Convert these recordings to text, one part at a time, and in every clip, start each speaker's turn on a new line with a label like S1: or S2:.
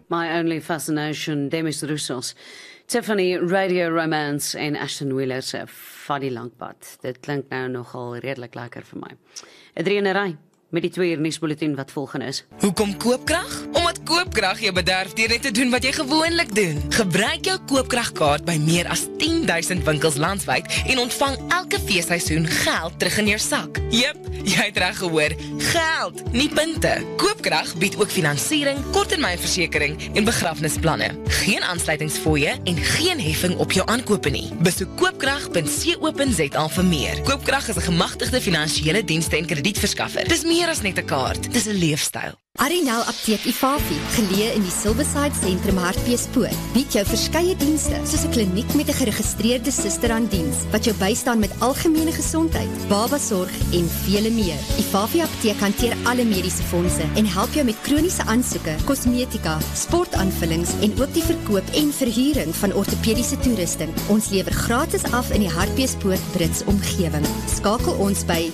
S1: My Only Fascination, Demis Roussos, Tiffany, Radio Romance en Ashton Wheeler se Van die Langpad. Dit klink nou nogal redelik lekker vir my. 'n drieënery met die 2 uur nuusbulletin wat volgende is.
S2: Hoekom koopkrag? Omdat koopkrag jou bederf deur net te doen wat jy gewoonlik doen. Gebruik jou koopkragkaart by meer as 10,000 winkels landwyd en ontvang elke feesseisoen geld terug in jou sak. Jep, jy het reg gehoor, geld, nie punte. Koopkrag bied ook finansiering, korttermynversekering en begrafnisplanne. Geen aansluitingsfooie en geen heffing op jou aankope nie. Besoek koopkrag.co.za vir meer. Koopkrag is 'n gemagtigde finansiële dienste en kredietverskaffer. Dis meer as net 'n kaart, dis 'n leefstyl.
S3: Arinel Apteek Ifafi, geleë in die Silverside Sentrum Hartbeespoort, bied jou verskeie dienste, soos 'n kliniek met 'n geregistreerde suster aan diens, wat jou bystaan met algemene gesondheid, babasorg en vele meer. Ifafi Apteek hanteer alle mediese fondse en help jou met kroniese aansoeke, kosmetika, sportaanvullings en ook die verkoop en verhuuring van ortopediese toerusting. Ons lewer gratis af in die Hartbeespoort Brits omgewing. Skakel ons by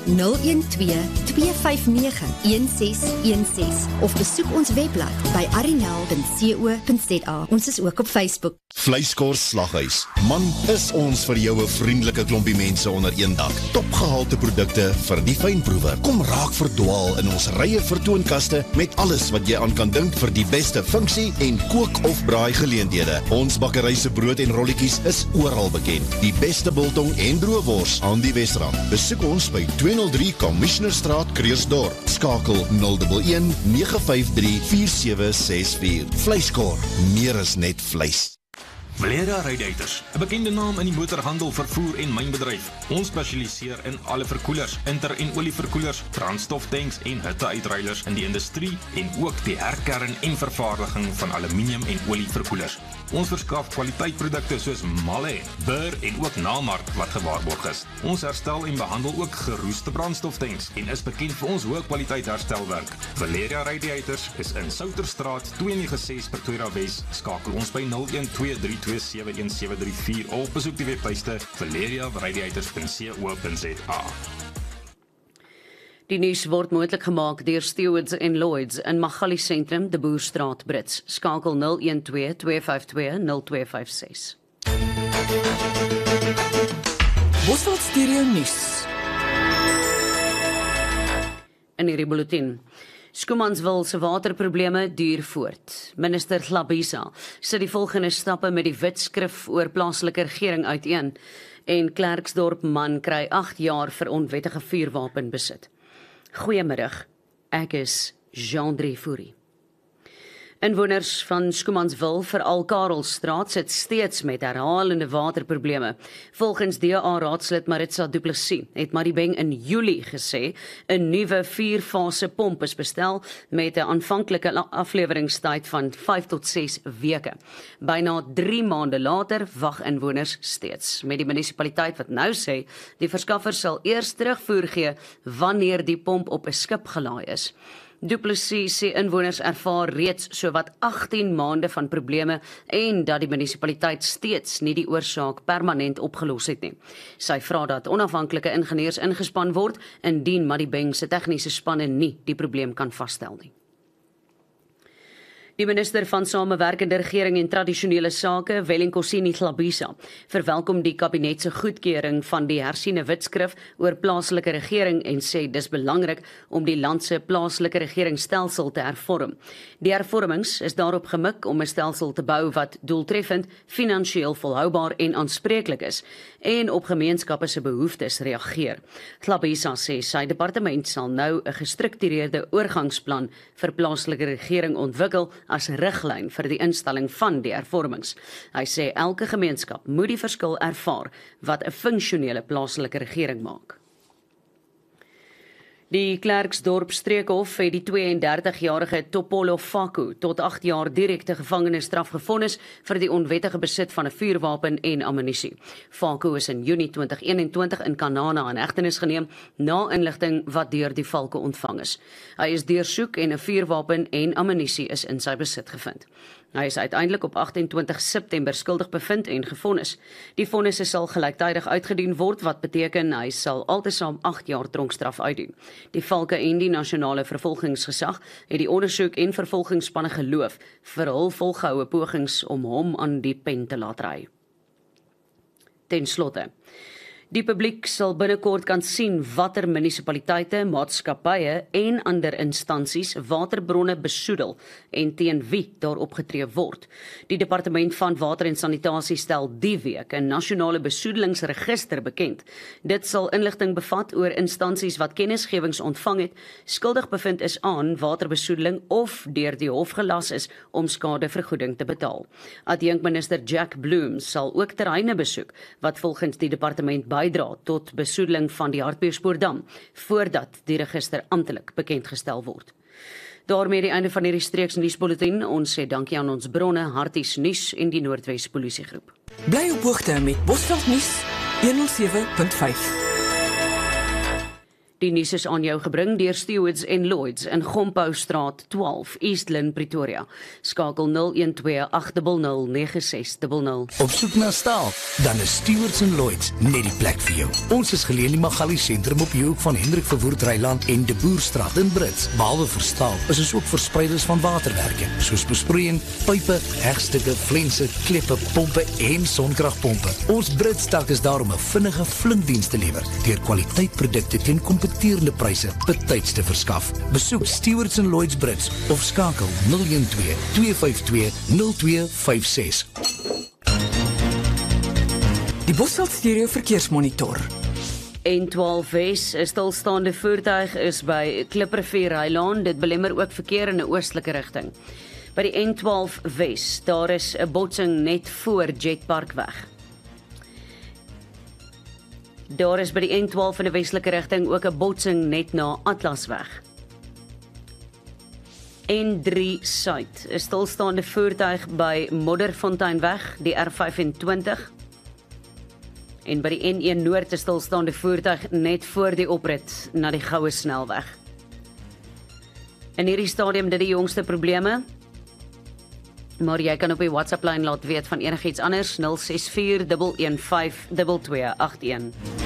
S3: 012-259-1616 of besoek ons webblad by arinel.co.za. Ons is ook op Facebook.
S4: Vleiskors Slaghuis. Man, is ons vir jou 'n vriendelike klompie mense onder een dak. Topgehalte produkte vir die fynproewer. Kom raak verdwaal in ons rye vertoonkaste met alles wat jy aan kan dink vir die beste funksie en kook of braai geleenthede. Ons bakkery se brood en rolletjies is oral bekend. Die beste biltong en droëwors aan die Wesrand. Besoek ons by 203 Commissionerstraat, Kreersdorp. Skakel 011 953-4764. Vleiskor, meer as net vleis.
S5: Valeria Radiators, 'n bekende naam in die motorhandel, vervoer en mynbedryf. Ons spesialiseer in alle verkoelers, inter- en olieverkoelers, brandstoftanks en hitteuitruilers in die industrie en ook die herkern en vervaardiging van aluminium en olieverkoelers. Ons verskaf kwaliteitprodukte soos Malle, Burr en ook Namark wat gewaarborg is. Ons herstel en behandel ook geroeste brandstoftanks en is bekend vir ons hoë kwaliteit herstelwerk. Valeria Radiators is in Souterstraat 296 Pretoria Wes. Skakel ons by 0123271734 of besoek die webtuiste valeriaradiators.co.za.
S1: Die nuus word moontlik gemaak deur Stewards & Lloyds in Magali Sentrum, De Boerstraat, Brits. Skakel 012-252-0256.
S2: Bosveld Stereo Nuus.
S1: In hierdie bulletin. Schoemansville se waterprobleme duur voort. Minister Hlabisa sit die volgende stappe met die wetskrif oor plaaslike regering uiteen en Klerksdorp man kry 8 jaar vir onwettige vuurwapenbesit. Goeiemiddag, ek is Jean-Drie Fourie. Inwoners van Schoemansville, veral Karelstraat, sit steeds met herhalende waterprobleme. Volgens DA-raadslid Maritza Du Plessis het Maribeng in Julie gesê 'n nuwe 4-fase pomp is bestel met 'n aanvanklike afleweringstyd van 5 tot 6 weke. Byna 3 maande later wag inwoners steeds, met die munisipaliteit wat nou sê die verskaffer sal eers terugvoer gee wanneer die pomp op 'n skip gelaai is. Du Plessis sê inwoners ervaar reeds sowat 18 maande van probleme en dat die munisipaliteit steeds nie die oorsaak permanent opgelos het nie. Sy vra dat onafhanklike ingenieurs ingespan word indien Maribeng se tegniese spanne nie die probleem kan vasstel nie. Die minister van Samewerkende Regering en Tradisionele Sake, Wellinkosini Hlabisa, verwelkom die kabinet se goedkeuring van die hersiene wetskrif oor plaaslike regering en sê dis belangrik om die land se plaaslike regeringsstelsel te hervorm. Die hervormings is daarop gemik om 'n stelsel te bou wat doeltreffend, finansiëel volhoubaar en aanspreeklik is en op gemeenskappe se behoeftes reageer. Hlabisa sê sy departement sal nou 'n gestruktureerde oorgangsplan vir plaaslike regering ontwikkel as riglyn vir die instelling van die hervormings. Hy sê elke gemeenskap moet die verskil ervaar wat 'n funksionele plaaslike regering maak. Die Klerksdorp streekhof het die 32-jarige Topolo Faku tot 8 jaar direkte gevangenisstraf gevonnis vir die onwettige besit van 'n vuurwapen en ammunisie. Faku is in Junie 2021 in Kanana in hegtenis geneem na inligting wat deur die valke ontvang is. Hy is deursoek en 'n vuurwapen en ammunisie is in sy besit gevind. Hy is uiteindelik op 28 September skuldig bevind en gevonnis. Die vonnisse sal gelyktydig uitgedien word, wat beteken hy sal altesaam 8 jaar tronkstraf uitdien. Die Valke en die Nasionale Vervolgingsgesag het die ondersoek en vervolgingsspanne geloof vir hul volgehoue pogings om hom aan die pen te laat ry. Ten slotte, die publiek sal binnekort kan sien watter munisipaliteite, maatskappye en ander instansies waterbronne besoedel en teen wie daar opgetree word. Die Departement van Water en Sanitasie stel die week 'n nasionale besoedelingsregister bekend. Dit sal inligting bevat oor instansies wat kennisgewings ontvang het, skuldig bevind is aan waterbesoedeling of deur die hof gelas is om skadevergoeding te betaal. Adjunkminister Jack Bloom sal ook terreine besoek wat volgens die departement bydra tot besoedeling van die Hartbeespoortdam voordat die register amptelik bekendgestel word. Daarmee die einde van hierdie streeks nuusbulletin. Ons sê dankie aan ons bronne Harties Nuus en die Noordwes Polisiegroep.
S6: Bly op hoogte met Bosveld Nuus 107.5.
S1: Die nuus is aan jou gebring deur Stewards & Lloyds in Gompoustraat 12, East Lynne, Pretoria. Skakel 012-800-9600.
S7: Op soek na staal, dan is Stewards & Lloyds net die plek vir jou. Ons is geleë in die Magali sentrum op die hoek van Hendrik Verwoerd Ryland en De Boerstraat in Brits. Behalwe vir staal, is ons ook verspreiders van waterwerke, soos besproeiing, pype, hegstukke, flense, kleppe, pompe en sonkragpompe. Ons Brits tak is daar om 'n vinnige flinkdiens te lewer, deur kwaliteitprodukte teen kompeterende pryse betyds te verskaf. Besoek Stewards & Lloyds Brits of skakel 012-252-0256.
S6: Die Bosveld Stereo Verkeersmonitor.
S1: N12 Wes, 'n stilstaande voertuig is by Klipprivier Rylaan. Dit belemmer ook verkeer in 'n oostelike rigting. By die N12 Wes, daar is 'n botsing net voor Jetparkweg. Daar is by die N12 in die westelike rigting ook 'n botsing net na Atlasweg. N3 Suid, 'n stilstaande voertuig by Modderfonteinweg, die R25. En by die N1 Noord 'n stilstaande voertuig net voor die oprit na die Goue Snelweg. In hierdie stadium dit die jongste probleme, maar jy kan op die WhatsApp lyn laat weet van enigiets anders 064 115 2281.